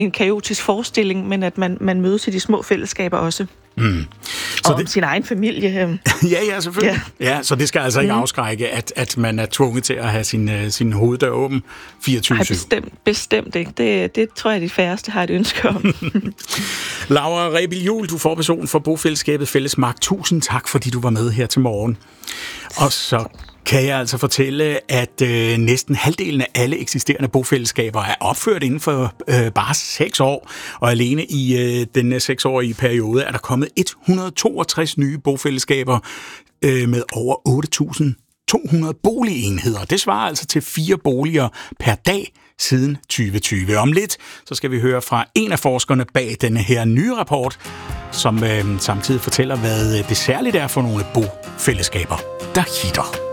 en kaotisk forestilling, men at man mødes i de små fællesskaber også. Så om sin egen familie. Ja, selvfølgelig. Ja, så det skal altså ikke afskrække, at man er tvunget til at have sin hoveddør åben 24/7. Nej, bestemt ikke. Det tror jeg, de færreste har et ønske om. Laura Rebild Juhl, du får person for bofællesskabet Fællesmark. Tusind tak, fordi du var med her til morgen. Og så kan jeg altså fortælle, at næsten halvdelen af alle eksisterende bofællesskaber er opført inden for bare 6 år. Og alene i den 6-årige periode er der kommet 162 nye bofællesskaber med over 8.200 boligenheder. Det svarer altså til 4 boliger per dag siden 2020. Om lidt så skal vi høre fra en af forskerne bag denne her nye rapport, som samtidig fortæller, hvad det særligt er for nogle bofællesskaber, der hitter.